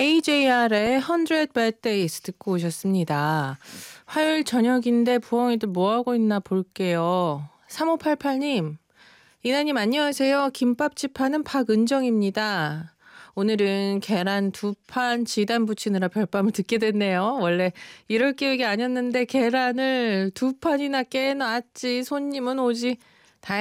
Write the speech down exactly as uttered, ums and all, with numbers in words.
에이제이알의 hundred Bad Days 듣고 오셨습니다. 화요일 저녁인데 부엉이들 뭐하고 있나 볼게요. 삼오팔팔님, 이나님 안녕하세요. 김밥집 하는 박은정입니다. 오늘은 계란 두 판 지단 붙이느라 별밤을 듣게 됐네요. 원래 이럴 계획이 아니었는데 계란을 두 판이나 깨놨지. 손님은 오지